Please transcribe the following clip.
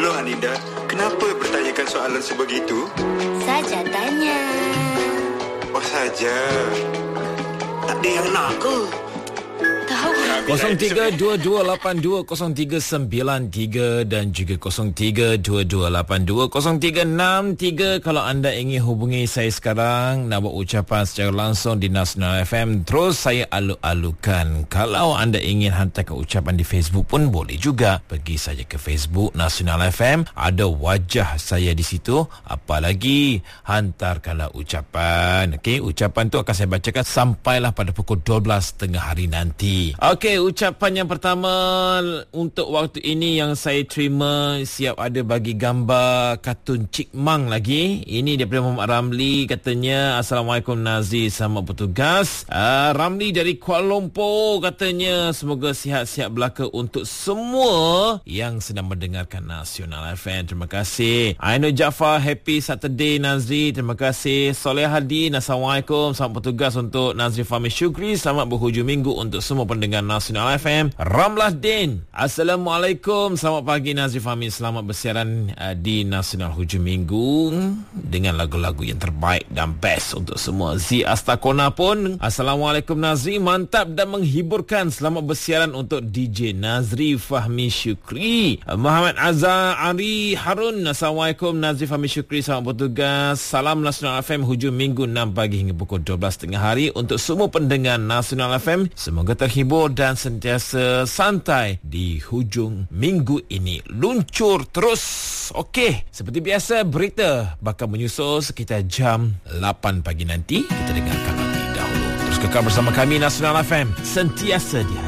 Tolong Aninda, kenapa bertanyakan soalan sebegitu? Saja tanya. Oh saja. Tak ada yang nak ke? Tahu. 0322820393 dan juga 0322820363. Kalau anda ingin hubungi saya sekarang nak buat ucapan secara langsung di Nasional FM, terus saya alu-alukan. Kalau anda ingin hantarkan ucapan di Facebook pun boleh juga. Pergi saja ke Facebook Nasional FM, ada wajah saya di situ. Apalagi hantarkanlah ucapan. Okey, ucapan tu akan saya bacakan sampailah pada pukul 12.30 hari nanti. Okey, ucapan yang pertama untuk waktu ini yang saya terima, siap ada bagi gambar kartun Cik Mang lagi. Ini daripada Muhammad Ramli, katanya Assalamualaikum Nazri, selamat bertugas. Ramli dari Kuala Lumpur katanya semoga sihat-sihat belaka untuk semua yang sedang mendengarkan Nasional FM. Terima kasih. Aino Jaafar, happy Saturday Nazri. Terima kasih. Soleh Hadi, Assalamualaikum, selamat bertugas untuk Nazri Fahmi Syukri, selamat berhujung minggu untuk semua pendengar Nasional FM. Ramlah Din, Assalamualaikum, selamat pagi Nazri Fahmi, selamat bersiaran di Nasional hujung minggu dengan lagu-lagu yang terbaik dan best untuk semua. Zi Astakona pun, Assalamualaikum Nazri, mantap dan menghiburkan, selamat bersiaran untuk DJ Nazri Fahmi Syukri. Muhammad Azhar Ari Harun, Assalamualaikum Nazri Fahmi Syukri, selamat bertugas. Salam Nasional FM hujung minggu 6 pagi hingga pukul 12.30 hari untuk semua pendengar Nasional FM. Semoga terhibur dan sentiasa santai di hujung minggu ini. Luncur terus. Okey, seperti biasa berita bakal menyusul sekitar jam 8 pagi nanti. Kita dengarkan lebih dahulu. Terus kekal bersama kami Nasional FM, sentiasa di